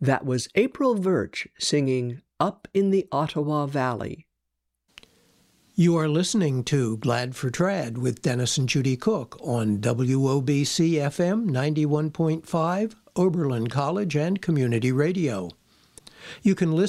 That was April Virch singing Up in the Ottawa Valley. You are listening to Glad for Trad with Dennis and Judy Cook on WOBC FM 91.5, Oberlin College and Community Radio. You can listen